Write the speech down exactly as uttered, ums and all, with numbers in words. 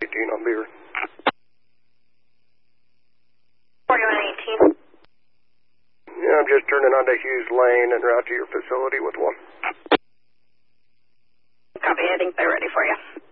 eighteen on Beaver. forty-one eighteen. Yeah, I'm just turning onto Hughes Lane and route to your facility with one. Copy, I think they're ready for you.